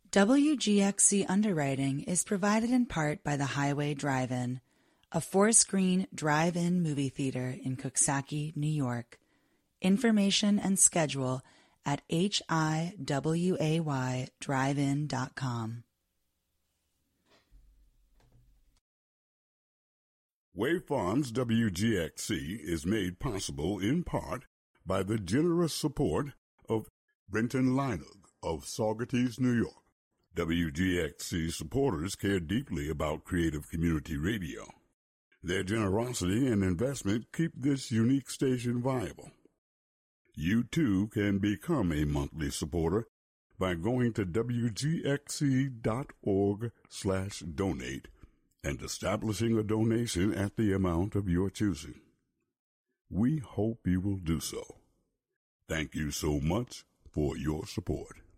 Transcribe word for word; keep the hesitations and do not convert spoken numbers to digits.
W G X C underwriting is provided in part by the Highway Drive-In, a four-screen drive-in movie theater in Coxsackie, New York. Information and schedule at H I W A Y drive in dot com. Wave Farms W G X C is made possible in part by the generous support of Brenton Lineag of Saugerties, New York. W G X C supporters care deeply about creative community radio. Their generosity and investment keep this unique station viable. You too can become a monthly supporter by going to W G X C dot org slash donate and establishing a donation at the amount of your choosing. We hope you will do so. Thank you so much for your support.